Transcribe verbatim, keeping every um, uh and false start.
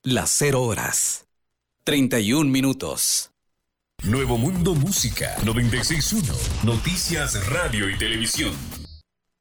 Las cero horas. treinta y un minutos. Nuevo Mundo Música noventa y seis punto uno. Noticias, radio y televisión.